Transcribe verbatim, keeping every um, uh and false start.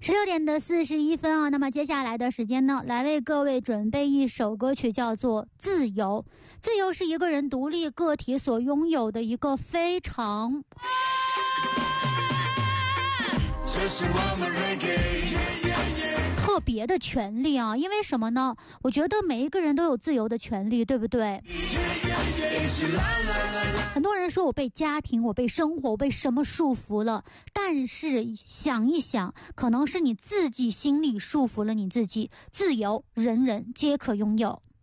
十六点的四十一分啊，那么接下来的时间呢，来为各位准备一首歌曲，叫做《自由》。自由是一个人独立个体所拥有的一个非常这是我们 reggae 特别的权利啊，因为什么呢？我觉得每一个人都有自由的权利，对不对？很多人说我被家庭、我被生活、我被什么束缚了，但是想一想，可能是你自己心里束缚了你自己。自由，人人皆可拥有。